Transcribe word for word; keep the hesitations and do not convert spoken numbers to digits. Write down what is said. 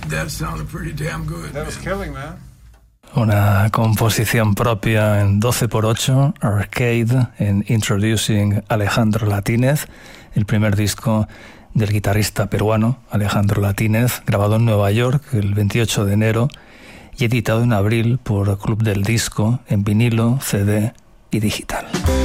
That sounded pretty damn good. That was killing, man. Una composición propia en doce por ocho, Arcade, en Introducing Alejandro Latínez, el primer disco del guitarrista peruano Alejandro Latínez, grabado en Nueva York el veintiocho de enero y editado en abril por Club del Disco en vinilo, C D y digital.